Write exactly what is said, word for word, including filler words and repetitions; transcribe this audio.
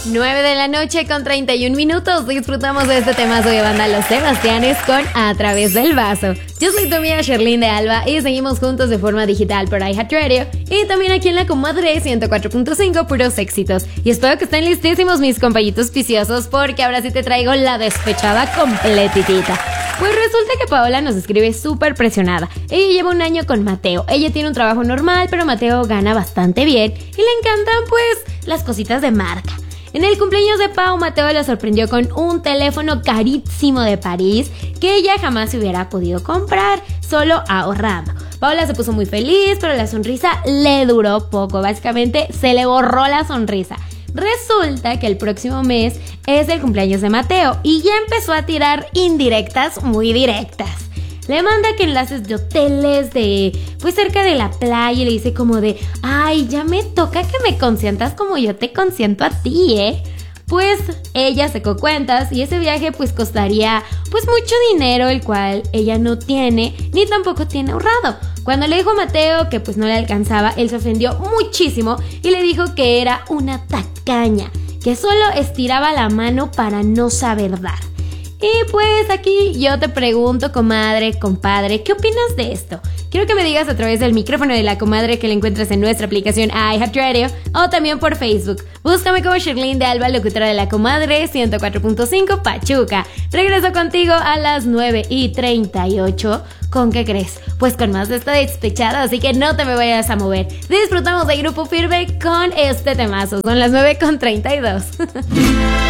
nueve de la noche con treinta y un minutos. Disfrutamos de este temazo de banda Los Sebastianes con A Través del Vaso. Yo soy tu amiga Sherlyn de Alba y seguimos juntos de forma digital por iHeartRadio y también aquí en la Comadre ciento cuatro punto cinco, puros éxitos. Y espero que estén listísimos mis compañitos viciosos porque ahora sí te traigo la despechada completitita. Pues resulta que Paola nos escribe súper presionada. Ella lleva un año con Mateo. Ella tiene un trabajo normal, pero Mateo gana bastante bien y le encantan pues las cositas de marca. En el cumpleaños de Pau, Mateo le sorprendió con un teléfono carísimo de París que ella jamás se hubiera podido comprar, solo ahorrando. Paola se puso muy feliz, pero la sonrisa le duró poco. Básicamente se le borró la sonrisa. Resulta que el próximo mes es el cumpleaños de Mateo y ya empezó a tirar indirectas muy directas. Le manda que enlaces de hoteles de pues cerca de la playa y le dice como de ay, ya me toca que me consientas como yo te consiento a ti, ¿eh? Pues ella sacó cuentas y ese viaje pues costaría pues mucho dinero, el cual ella no tiene ni tampoco tiene ahorrado. Cuando le dijo a Mateo que pues no le alcanzaba, él se ofendió muchísimo y le dijo que era una tacaña, que solo estiraba la mano para no saber dar. Y pues aquí yo te pregunto, comadre, compadre, ¿qué opinas de esto? Quiero que me digas a través del micrófono de la Comadre que la encuentras en nuestra aplicación iHeartRadio o también por Facebook. Búscame como Sherlyn de Alba, locutora de la Comadre ciento cuatro punto cinco Pachuca. Regreso contigo a las nueve y treinta y ocho. ¿Con qué crees? Pues con más de esta despechada, así que no te me vayas a mover. Disfrutamos de Grupo Firme con este temazo. Son las nueve con treinta y dos.